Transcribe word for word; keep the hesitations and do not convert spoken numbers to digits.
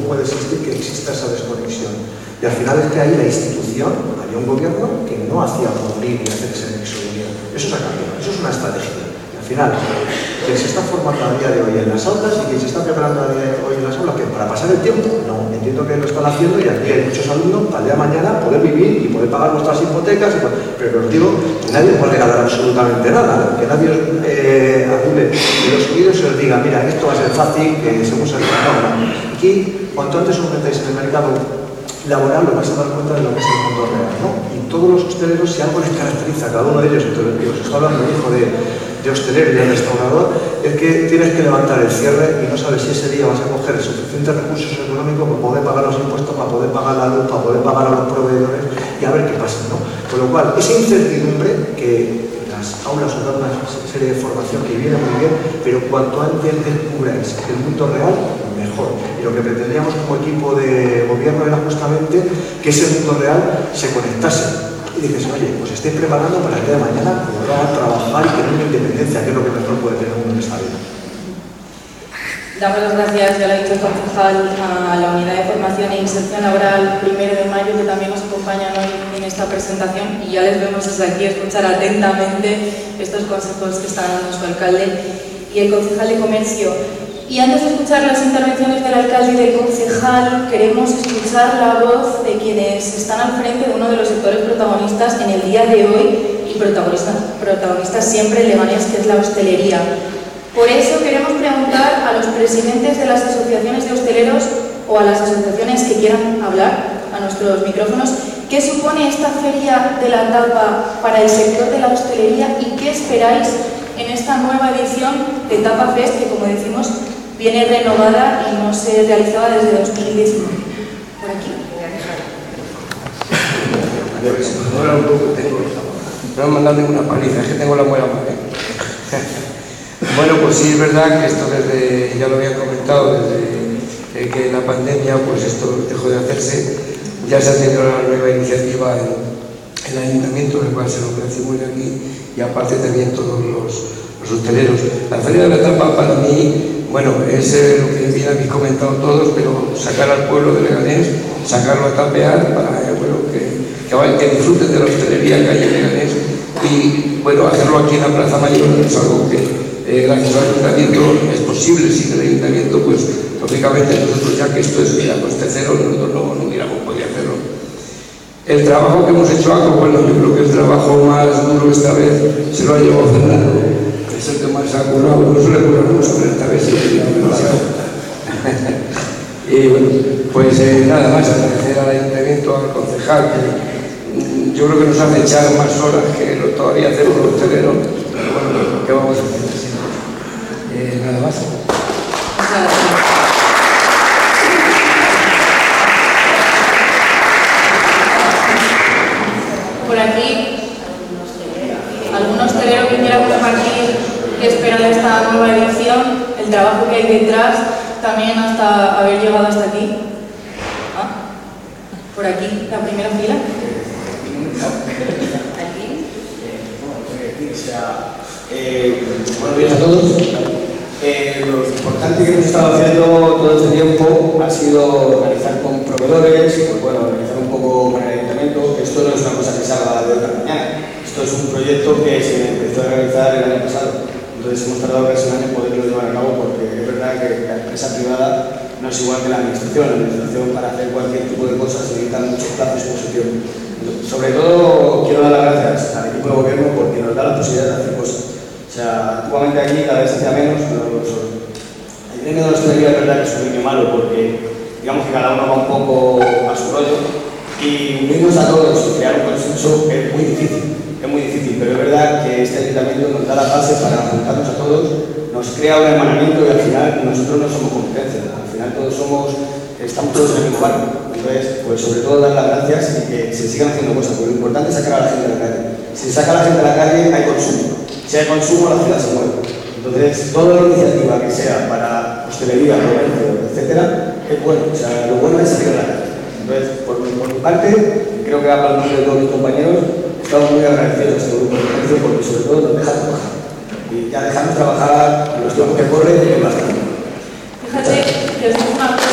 puede existir que exista esa desconexión. Y al final es que ahí la institución, había un gobierno que no hacía morir y hacer ese nexo de unión. Eso se ha cambiado, eso es una estrategia. Y al final, quien se está formando a día de hoy en las aulas y quien se está preparando a día de hoy en las aulas, que para pasar el tiempo, no, entiendo que lo están haciendo y aquí hay muchos alumnos para el día de mañana poder vivir y poder pagar nuestras hipotecas, y, pero os digo que nadie os va a regalar absolutamente nada, ¿no? Que nadie os eh, acumule de los oídos y os diga, mira, esto va a ser fácil, que según se no, aquí, cuanto antes os metáis en el mercado laboral, lo vais a dar cuenta de lo que es el mundo real, ¿no? Y todos los hosteleros, si algo les caracteriza a cada uno de ellos, entonces os está hablando el hijo de, de hostelero y de restaurador, es que tienes que levantar el cierre y no sabes si ese día vas a coger suficientes recursos económicos para poder pagar los impuestos, para poder pagar la luz, para poder pagar a los proveedores y a ver qué pasa, ¿no? Con lo cual, esa incertidumbre que las aulas os dan una serie de formación que viene muy bien, pero cuanto antes descubráis el mundo real, mejor. Y lo que pretendíamos como equipo de gobierno era justamente que ese mundo real se conectase. Y dices, oye, pues estéis preparando para el día de mañana poder trabajar y tener una independencia, que es lo que mejor puede tener uno en esta vida. Damos las gracias, ya lo ha dicho el concejal, a la Unidad de Formación e Inserción Laboral primero de mayo, que también nos acompañan hoy en esta presentación, y ya les vemos desde aquí escuchar atentamente estos consejos que está dando su alcalde y el concejal de Comercio. Y antes de escuchar las intervenciones del alcalde y del concejal, queremos escuchar la voz de quienes están al frente de uno de los sectores protagonistas en el día de hoy y protagonistas, protagonistas siempre en Leganés, que es la hostelería. Por eso queremos preguntar a los presidentes de las asociaciones de hosteleros o a las asociaciones que quieran hablar a nuestros micrófonos, ¿qué supone esta feria de la tapa para el sector de la hostelería y qué esperáis en esta nueva edición de Tapa Fest, que, como decimos, viene renovada y no se realizaba desde dos mil diecinueve? Por aquí. Ahora un poco tengo, no me han mandado ninguna paliza, es que tengo la muela mal, ¿eh? Bueno, pues sí, es verdad que esto desde, ya lo había comentado, desde eh, que la pandemia, pues esto dejó de hacerse, ya se ha tenido una nueva iniciativa en, en el ayuntamiento, del cual se lo ofrecimos aquí, y aparte también todos los, los hosteleros. La feria de la tapa para mí, bueno, es eh, lo que bien habéis comentado todos, pero sacar al pueblo de Leganés, sacarlo a tapear para eh, bueno, que, que, que disfruten de la hostelería que hay en Leganés, y bueno, hacerlo aquí en la Plaza Mayor es algo que Eh, gracias al ayuntamiento es posible. Sin el ayuntamiento, pues lógicamente nosotros, ya que esto es, mira, coste cero, nosotros no, no hubiéramos podido hacerlo. El trabajo que hemos hecho acá, bueno, yo creo que el trabajo más duro esta vez se lo ha llevado Fernando, que es el que más ha currado. No se le curra mucho, pero esta vez sí que tiene demasiado. Y bueno, pues eh, nada más agradecer al ayuntamiento, al concejal, que mm, yo creo que nos hace echar más horas que lo todavía hacemos los hosteleros, pero bueno, ¿qué vamos a hacer? Eh, nada más. Muchas gracias. Por aquí, ¿algún hostelero que quiera compartir qué espera de esta nueva edición? El trabajo que hay detrás, también hasta haber llegado hasta aquí. ¿Ah? Por aquí, la primera fila. Aquí. Eh, buenos días a todos. Eh, lo importante que hemos estado haciendo todo este tiempo ha sido organizar con proveedores, pues bueno, organizar un poco con el ayuntamiento. Esto no es una cosa que salga de hoy a mañana. Esto es un proyecto que se empezó a realizar el año pasado. Entonces hemos tardado casi un año en poderlo llevar a cabo, porque es verdad que la empresa privada no es igual que la administración. La administración, para hacer cualquier tipo de cosas, necesita muchos plazos de exposición. Sobre todo quiero dar las gracias al equipo de gobierno porque nos da la posibilidad de hacer cosas. O sea, antiguamente aquí cada vez se hacía menos, pero el gremio de la hostelería es verdad que es un gremio malo, porque digamos que cada uno va un poco a su rollo, y unirnos a todos y crear un consenso es muy difícil, es muy difícil, pero es verdad que este ayuntamiento nos da la base para juntarnos a todos, nos crea un hermanamiento y al final nosotros no somos competencia, al final todos somos, estamos todos en el mismo barco. Entonces, pues sobre todo dar las gracias y que se sigan haciendo cosas, porque lo importante es sacar a la gente de la calle. Si se saca a la gente de la calle, hay consumo. Si hay consumo, la ciudad se mueve. Entonces, toda la iniciativa que sea para hostelería, comercio, etcétera, es bueno. O sea, lo bueno es salir a la calle. Entonces, por, por mi parte, creo que va para el nombre de todos mis compañeros, estamos muy agradecidos a este grupo de comercio porque sobre todo nos dejan trabajar. Y ya dejamos trabajar en los tiempos que corren y en bastante. Fíjate que os digo una cosa.